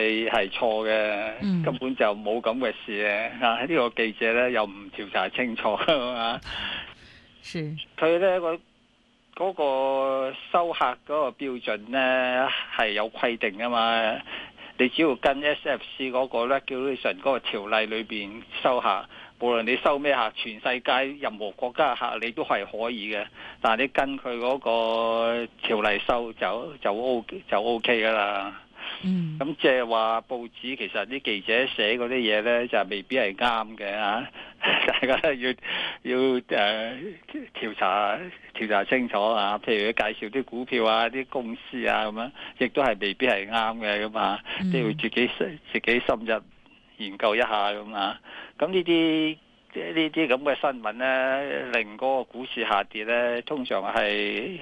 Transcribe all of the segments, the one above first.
係錯嘅，根本就冇咁嘅事嘅。啊，呢個記者咧又唔調查清楚啊。 是佢咧嗰個收客嗰個標準咧係有規定噶嘛。你只要跟 SFC 嗰個 regulation 嗰個條例裏邊收客，無論你收咩客，全世界任何國家嘅客你都係可以嘅。但係你跟佢嗰個條例收就 OK 噶啦。咁即係話報紙其實啲記者寫嗰啲嘢呢，就未必係啱嘅啊！大家都要調查清楚啊。譬如佢介紹啲股票啊、啲公司啊咁樣，亦都係未必係啱嘅噶嘛，都要自己深入研究一下咁啊。咁呢啲咁嘅新聞呢，令嗰個股市下跌呢，通常係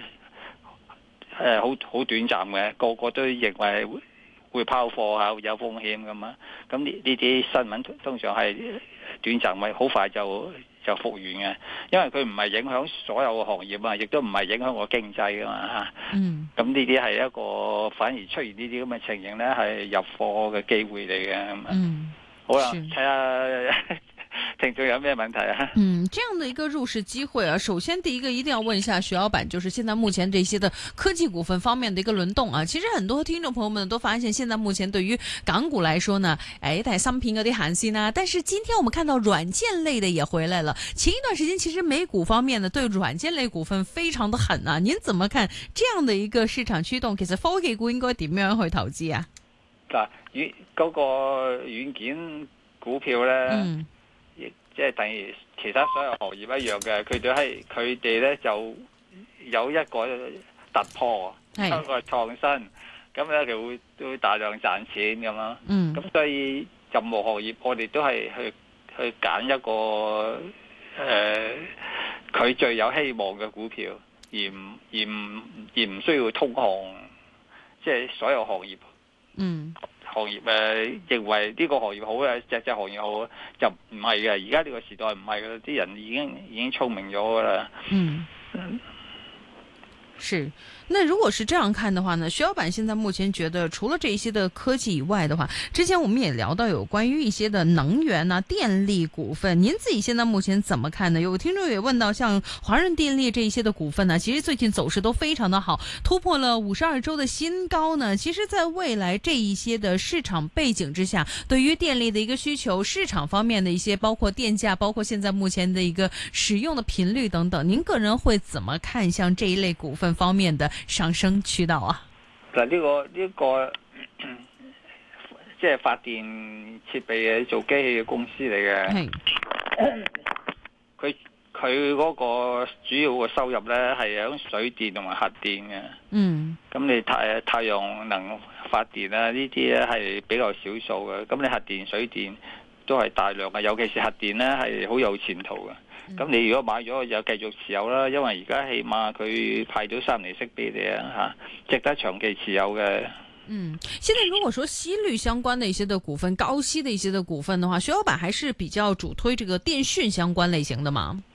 好短暫嘅，個個都認為會拋貨啊，會有風險咁啊。咁呢啲新聞通常係短暫，咪好快就復原嘅，因為佢唔係影響所有嘅行業啊，亦都唔係影響個經濟噶嘛嚇。咁呢啲係一個反而出現呢啲咁嘅情形咧，係入貨嘅機會嚟嘅。好啦，睇下聽眾有咩問題啊？ 這樣的一個入市機會啊，首先第一個一定要問一下徐老闆，就是現在目前這些的科技股份方面的一個輪動啊。其實很多聽眾朋友們都發現，現在目前對於港股來說呢，都係芯片嗰啲行先啦。但是今天我們看到軟件類的也回來了。前一段時間其實美股方面呢，對軟件類股份非常的狠啊。您怎麼看這樣的一個市場驅動？其實科技股應該點樣去投資啊？ 嗱，嗰個軟件股票呢，即係等於其他所有行業一樣嘅，佢哋咧就有一個突破，一個創新，咁咧佢會大量賺錢咁咯。咁所以任何行業我哋都係去揀一個佢最有希望嘅股票，而唔需要通行，即係所有行業。行業認為呢個行業好嘅，隻行業好，就唔係嘅。而家呢個時代唔係嘅，啲人已經聰明咗噶啦。 是，那如果是這樣看的話呢，徐老闆現在目前覺得除了這些的科技以外的話，之前我們也聊到有關於一些的能源啊、電力股份，您自己現在目前怎麼看呢？有聽眾也問到，像華潤電力這一些的股份呢，其實最近走勢都非常的好，突破了52周的新高呢。其實在未來這一些的市場背景之下，對於電力的一個需求，市場方面的一些包括電價，包括現在目前的一個使用的頻率等等，您個人會怎麼看像這一類股份方面的上升渠道啊？ 嗱，呢個即係發電設備嘅做機器嘅公司嚟嘅，佢嗰個主要嘅收入咧係響水電同埋核電嘅。咁你太陽能發電啊呢啲咧係比較少數嘅，咁你核電、水電都係大量嘅，尤其是核電咧係好有前途嘅。咁你如果買咗就繼續持有啦，因為而家起碼佢派咗3厘息俾你啊，值得長期持有嘅。 現在如果說息率相關的一些的股份，高息的一些的股份的話，徐老闆還是比較主推這個電訊相關類型的嗎？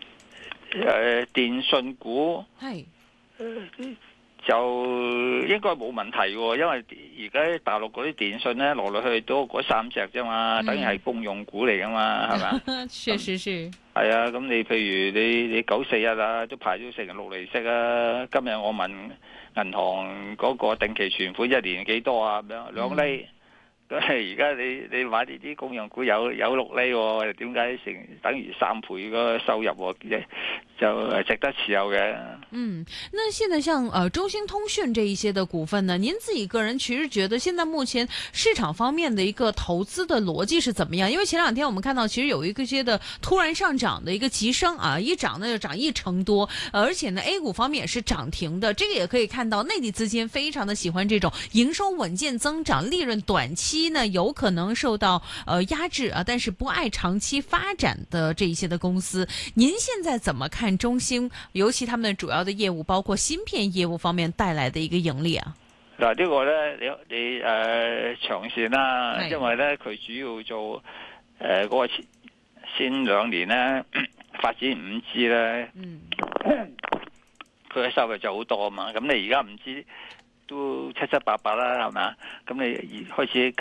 電訊股係就應該冇問題喎，因為而家大陸嗰啲電訊咧來來去去都嗰3隻啫嘛，等於係公用股嚟噶嘛，係咪？ 確實是。 係啊，咁你譬如你941啊，都排咗成6厘息啊。今日我問銀行嗰個定期存款1年幾多啊？咁樣2厘。咁而家你買呢啲公用股有6厘喎，點解成等於3倍嗰個收入喎？就值得持有嘅。 那現在像中興通訊這一些的股份呢？您自己個人其實覺得現在目前市場方面的一個投資的邏輯是怎麼樣？因為前2天我們看到其實有一些的突然上漲的一個急升啊，一漲呢就漲1成多，而且呢 A 股方面也是漲停的，這個也可以看到內地資金非常的喜歡這種營收穩健增長、利潤短期呢有可能受到壓制啊，但是不愛長期發展的這一些的公司，您現在怎麼看中興，尤其他們主要的業務包括芯片業務方面帶來的一個盈利啊？ 嗱，呢個呢你長線啦，因為呢佢主要做嗰個先2年呢發展5G 呢，佢嘅收入就好多啊嘛，咁你而家5G都7,7,8,8啦，係咪？咁你開始